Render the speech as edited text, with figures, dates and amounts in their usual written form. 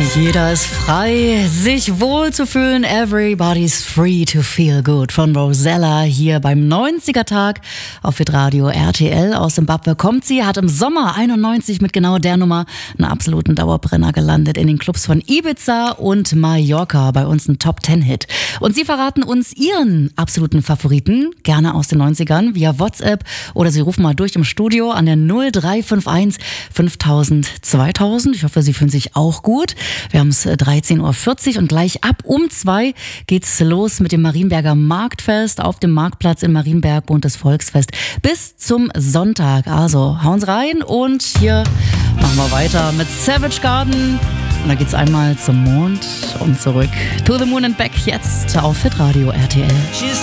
Jeder ist frei, sich wohl zu fühlen. Everybody's free to feel good. Von Rosella hier beim 90er-Tag auf Hitradio RTL. Aus Simbabwe kommt sie, hat im Sommer 91 mit genau der Nummer einen absoluten Dauerbrenner gelandet in den Clubs von Ibiza und Mallorca. Bei uns ein Top-10-Hit. Und sie verraten uns ihren absoluten Favoriten, gerne aus den 90ern, via WhatsApp oder sie rufen mal durch im Studio an der 0351 5000 2000. Ich hoffe, Sie fühlen sich auch gut. Wir haben es 13.40 Uhr und gleich ab um 2 geht's los mit dem Marienberger Marktfest auf dem Marktplatz in Marienberg, buntes Volksfest bis zum Sonntag. Also hauen Sie rein und hier machen wir weiter mit Savage Garden. Und da geht's einmal zum Mond und zurück. To the Moon and Back jetzt auf Hitradio RTL.